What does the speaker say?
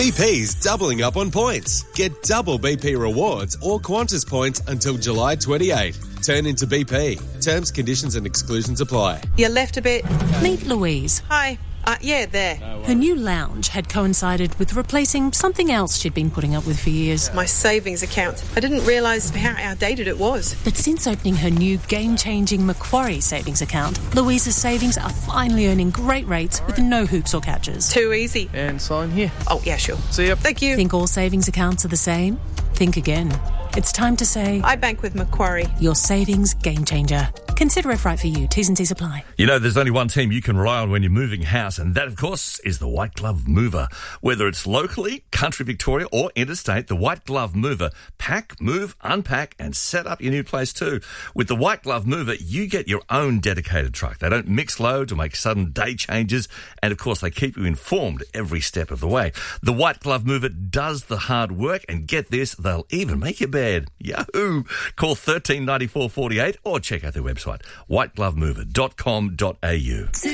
BP's doubling up on points. Get double BP rewards or Qantas points until July 28. Turn into BP. Terms, conditions and exclusions apply. You left a bit. Meet Louise. Hi. Yeah, there. Her new lounge had coincided with replacing something else she'd been putting up with for years. My savings account. I didn't realise how outdated it was. But since opening her new game-changing Macquarie savings account, Louise's savings are finally earning great rates with no hoops or catches. Too easy. And sign here. Oh, yeah, sure. See ya. Thank you. Think all savings accounts are the same? Think again. It's time to say... I bank with Macquarie. Your savings game changer. Consider if right for you. T's and C's apply. You know, there's only one team you can rely on when you're moving house, and that, of course, is the White Glove Mover. Whether it's locally, country Victoria, or interstate, the White Glove Mover pack, move, unpack, and set up your new place too. With the White Glove Mover, you get your own dedicated truck. They don't mix loads or make sudden day changes, and of course, they keep you informed every step of the way. The White Glove Mover does the hard work, and get this, they'll even make your bed. Yahoo! Call 1394 48 or check out their website, whiteglovemover.com.au.